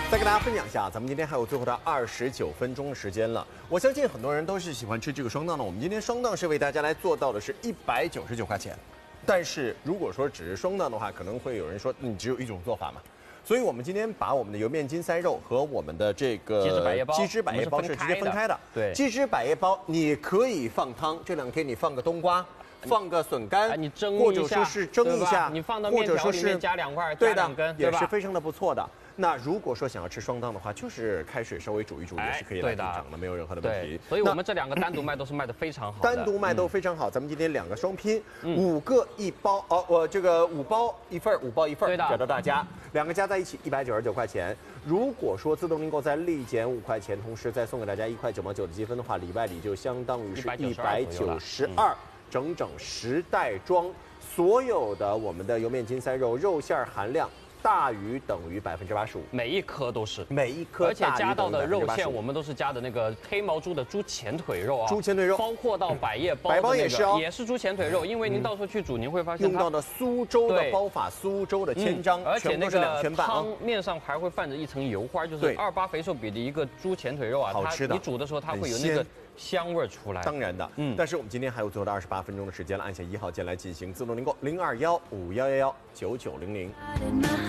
再跟大家分享一下，咱们今天还有最后的29分钟的时间了。我相信很多人都是喜欢吃这个双档的。我们今天双档是为大家来做到的是199块钱，但是如果说只是双档的话，可能会有人说你只有一种做法嘛。所以我们今天把我们的油面筋塞肉和我们的这个鸡汁百叶包是直接分开的。 对， 鸡汁百叶包你可以放汤，这两天你放个冬瓜。放个笋干， 你蒸一下， 或者说是蒸一下， 你放到面条里面加2块，加2根， 也是非常的不错的。那如果说想要吃双档的话，就是开水稍微煮一煮，也是可以来品尝的，没有任何的问题。 所以我们这2个单独卖都是卖的非常好的， 单独卖都非常好。咱们今天2个双拼，5个1包哦，我这个5包1份，5包1份，给到大家，2个加在一起199块钱。如果说自动订购再立减5块钱，同时再送给大家1块9毛9的积分的话，里外里就相当于是192。整整10袋装，所有的我们的油面筋塞肉肉馅含量大于等于85%， 每一颗都是， 每一颗， 而且加到的肉馅我们都是加的那个黑毛猪的猪前腿肉啊， 猪前腿肉， 包括到百叶包， 百包也是哦， 也是猪前腿肉，因为您到时候去煮，您会发现用到的苏州的包法，苏州的千张， 而且那个汤面上还会泛着一层油花，就是28肥瘦比的一个猪前腿肉啊， 好吃的， 你煮的时候它会有那个香味出来， 当然的，但是我们今天还有最后的28分钟的时间了，按下1号键来进行自动订购，0215119900。